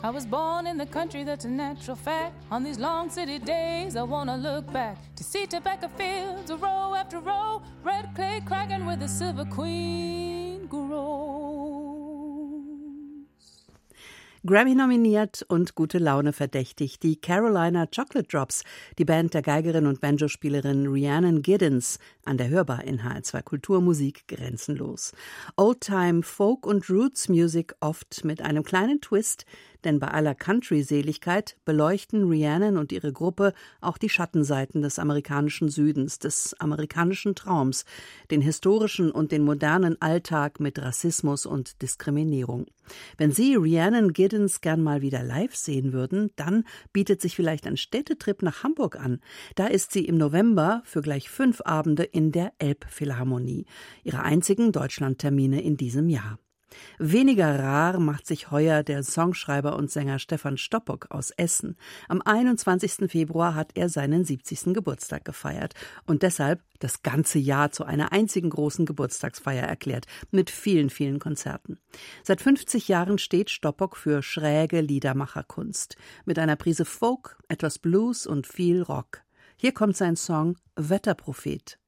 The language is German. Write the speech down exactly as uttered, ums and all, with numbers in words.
I was born in the country, that's a natural fact. On these long city days, I wanna look back to see tobacco fields, row after row, red clay cracking where the silver queen grows. Grammy nominiert und gute Laune verdächtig. Die Carolina Chocolate Drops, die Band der Geigerin und Banjospielerin Rhiannon Giddens, an der Hörbar in H R zwei Kulturmusik grenzenlos. Oldtime Folk und Roots Music oft mit einem kleinen Twist, denn bei aller Country-Seligkeit beleuchten Rhiannon und ihre Gruppe auch die Schattenseiten des amerikanischen Südens, des amerikanischen Traums, den historischen und den modernen Alltag mit Rassismus und Diskriminierung. Wenn Sie Rhiannon Giddens gern mal wieder live sehen würden, dann bietet sich vielleicht ein Städtetrip nach Hamburg an. Da ist sie im November für gleich fünf Abende in der Elbphilharmonie, ihre einzigen Deutschlandtermine in diesem Jahr. Weniger rar macht sich heuer der Songschreiber und Sänger Stefan Stoppock aus Essen. Am einundzwanzigsten Februar hat er seinen siebzigsten Geburtstag gefeiert und deshalb das ganze Jahr zu einer einzigen großen Geburtstagsfeier erklärt, mit vielen, vielen Konzerten. Seit fünfzig Jahren steht Stoppock für schräge Liedermacherkunst, mit einer Prise Folk, etwas Blues und viel Rock. Hier kommt sein Song Wetterprophet.